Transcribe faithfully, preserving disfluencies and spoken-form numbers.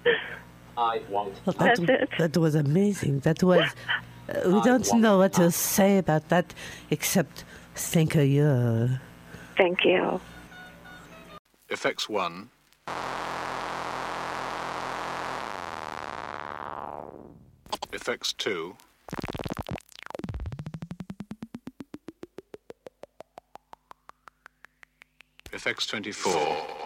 I want. Well, that, That's it. that was amazing. That was. Uh, we I don't want- know what to say about that except thank you. Thank you. Effects one. Effects two. Effects twenty-four.